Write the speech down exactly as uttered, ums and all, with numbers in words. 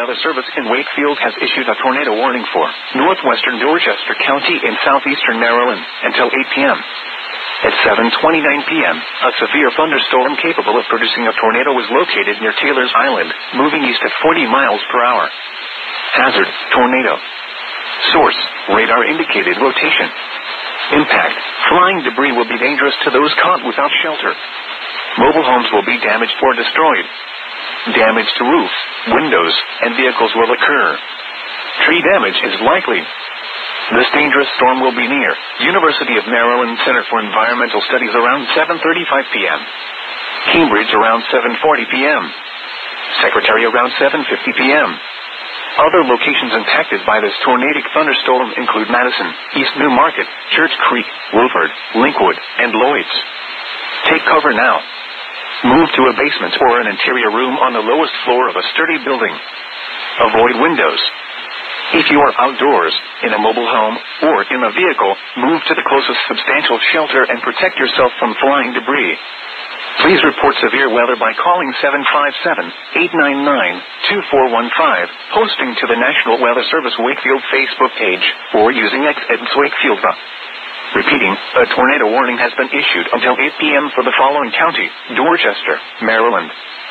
Weather Service in Wakefield has issued a tornado warning for northwestern Dorchester County in southeastern Maryland until eight p.m. At seven twenty-nine p.m., a severe thunderstorm capable of producing a tornado was located near Taylor's Island, moving east at forty miles per hour. Hazard, tornado. Source, radar indicated rotation. Impact, flying debris will be dangerous to those caught without shelter. Mobile homes will be damaged or destroyed. Damage to roofs, windows, and vehicles will occur. Tree damage is likely. This dangerous storm will be near University of Maryland Center for Environmental Studies around seven thirty-five p.m. Cambridge around seven forty p.m. Secretary around seven fifty p.m. Other locations impacted by this tornadic thunderstorm include Madison, East New Market, Church Creek, Wilford, Linkwood, and Lloyds. Take cover now. Move to a basement or an interior room on the lowest floor of a sturdy building. Avoid windows. If you are outdoors, in a mobile home, or in a vehicle, move to the closest substantial shelter and protect yourself from flying debris. Please report severe weather by calling seven five seven, eight nine nine, two four one five, posting to the National Weather Service Wakefield Facebook page, or using X at Wakefield. Repeating, a tornado warning has been issued until eight p.m. for the following county: Dorchester, Maryland,